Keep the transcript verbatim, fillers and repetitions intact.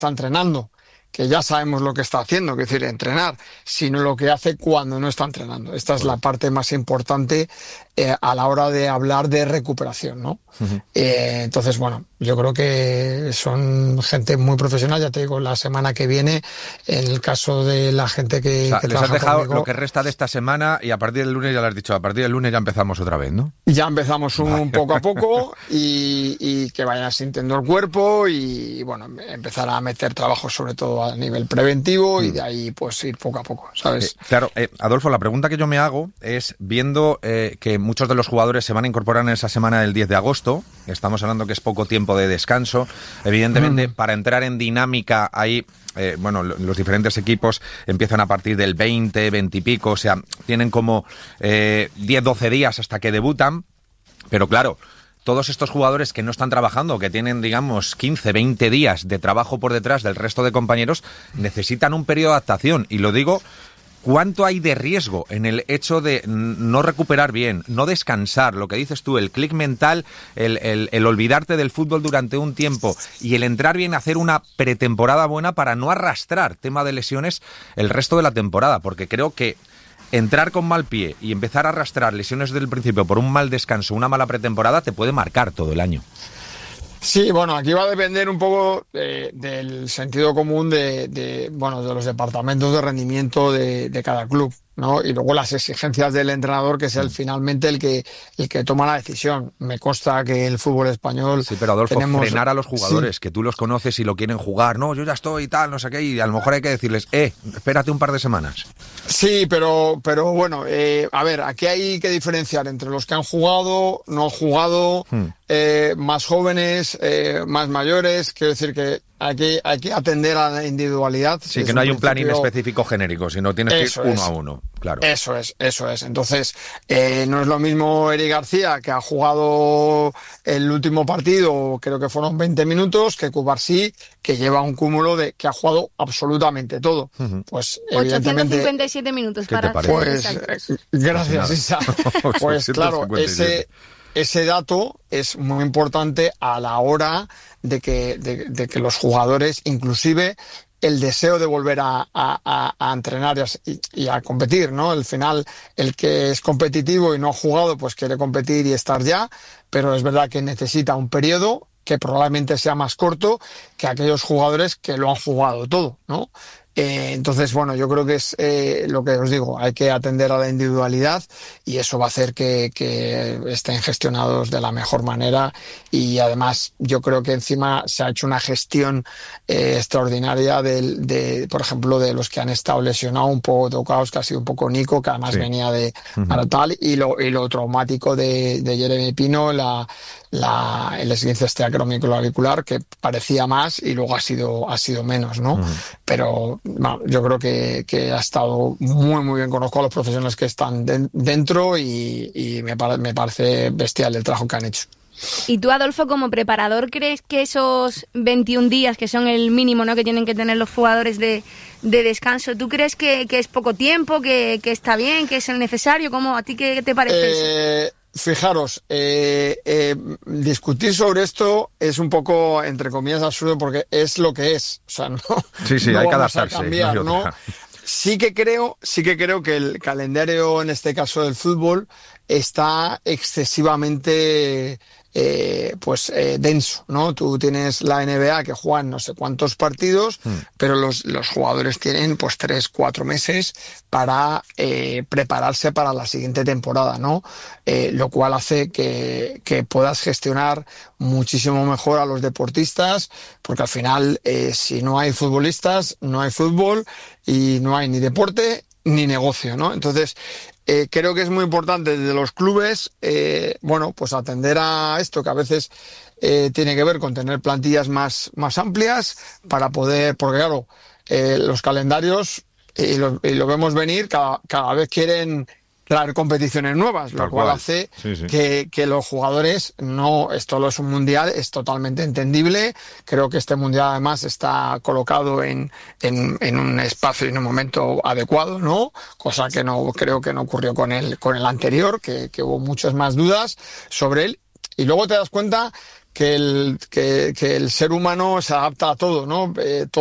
está entrenando, que ya sabemos lo que está haciendo, que es decir, entrenar, sino lo que hace cuando no está entrenando. Esta es la parte más importante eh, a la hora de hablar de recuperación, ¿no? Uh-huh. Eh, entonces, bueno, yo creo que son gente muy profesional, ya te digo, la semana que viene, en el caso de la gente que, o sea, que les has dejado conmigo, lo que resta de esta semana y a partir del lunes ya lo has dicho, a partir del lunes ya empezamos otra vez, ¿no? Ya empezamos un vale. poco a poco y, y que vayan sintiendo el cuerpo y, bueno, empezar a meter trabajo sobre todo a nivel preventivo mm. y de ahí pues ir poco a poco, ¿sabes? Eh, claro, eh, Adolfo, la pregunta que yo me hago es, viendo eh, que muchos de los jugadores se van a incorporar en esa semana del diez de agosto, estamos hablando que es poco tiempo de descanso, evidentemente mm. para entrar en dinámica ahí, eh, bueno, los diferentes equipos empiezan a partir del veinte, veinte y pico, o sea, tienen como eh, diez, doce días hasta que debutan, pero claro, todos estos jugadores que no están trabajando, que tienen, digamos, quince, veinte días de trabajo por detrás del resto de compañeros, necesitan un periodo de adaptación. Y lo digo, ¿cuánto hay de riesgo en el hecho de no recuperar bien, no descansar? Lo que dices tú, el clic mental, el, el, el olvidarte del fútbol durante un tiempo y el entrar bien a hacer una pretemporada buena para no arrastrar tema de lesiones el resto de la temporada. Porque creo que entrar con mal pie y empezar a arrastrar lesiones desde el principio por un mal descanso, una mala pretemporada, te puede marcar todo el año. Sí, bueno, aquí va a depender un poco de, del sentido común de, de, bueno, de los departamentos de rendimiento de, de cada club, ¿no? Y luego las exigencias del entrenador, que es el, finalmente el que el que toma la decisión. Me consta que el fútbol español... Sí, pero Adolfo, tenemos... frenar a los jugadores, sí, que tú los conoces y lo quieren jugar. No, yo ya estoy y tal, no sé qué, y a lo mejor hay que decirles, eh, espérate un par de semanas. Sí, pero, pero bueno, eh, a ver, aquí hay que diferenciar entre los que han jugado, no han jugado, hmm. eh, más jóvenes, eh, más mayores. Quiero decir que aquí hay que atender a la individualidad. Sí, que no hay un plan específico genérico, sino tienes que ir uno a uno. Claro. Eso es, eso es. Entonces, eh, no es lo mismo Eric García, que ha jugado el último partido, creo que fueron veinte minutos, que Cubarsí, que lleva un cúmulo de que ha jugado absolutamente todo. Uh-huh. Pues ochocientos cincuenta y siete minutos para hacer pues, eh, gracias, Isa. Pues claro, ese, ese dato es muy importante a la hora de que, de, de que los jugadores, inclusive el deseo de volver a, a, a entrenar y a, y a competir, ¿no? Al final, el que es competitivo y no ha jugado, pues quiere competir y estar ya, pero es verdad que necesita un periodo que probablemente sea más corto que aquellos jugadores que lo han jugado todo, ¿no? Eh, entonces, bueno, yo creo que es eh, lo que os digo, hay que atender a la individualidad y eso va a hacer que, que estén gestionados de la mejor manera y además yo creo que encima se ha hecho una gestión eh, extraordinaria de, de, por ejemplo, de los que han estado lesionados, un poco tocados, que ha sido un poco Nico, que además sí. venía de uh-huh. para tal, y lo, y lo traumático de, de Jeremy Pino, la La, el esguince esteatocromioclavicular, que parecía más y luego ha sido ha sido menos, ¿no? Uh-huh. Pero no, yo creo que, que ha estado muy muy bien. Conozco a los profesionales que están de, dentro y, y me, pare, me parece bestial el trabajo que han hecho. Y tú, Adolfo, como preparador, ¿crees que esos veintiún días, que son el mínimo, ¿no?, que tienen que tener los jugadores de, de descanso, ¿tú crees que, que es poco tiempo, que, que está bien, que es el necesario? ¿Cómo, ¿A ti qué te parece eh... eso? Fijaros, eh, eh, discutir sobre esto es un poco, entre comillas, absurdo porque es lo que es. O sea, no, sí, sí, no hay que vamos adaptarse, a cambiar, no, ¿no? Sí que creo, sí que creo que el calendario, en este caso del fútbol, está excesivamente eh, pues eh, denso, ¿no? Tú tienes la N B A que juegan no sé cuántos partidos, hmm. pero los, los jugadores tienen pues tres, cuatro meses para eh, prepararse para la siguiente temporada, ¿no? Eh, lo cual hace que, que puedas gestionar muchísimo mejor a los deportistas, porque al final eh, si no hay futbolistas, no hay fútbol y no hay ni deporte ni negocio, ¿no? Entonces, eh, creo que es muy importante desde los clubes, eh, bueno, pues atender a esto que a veces eh, tiene que ver con tener plantillas más, más amplias para poder, porque claro, eh, los calendarios, y lo, y lo vemos venir, cada, cada vez quieren traer competiciones nuevas, lo cual, cual hace sí, sí. Que, que los jugadores no, esto no es un mundial, es totalmente entendible. Creo que este mundial además está colocado en, en, en un espacio y en un momento adecuado, ¿no? Cosa que no creo que no ocurrió con el, con el anterior, que, que hubo muchas más dudas sobre él. Y luego te das cuenta que el, que, que el ser humano se adapta a todo, ¿no? Eh,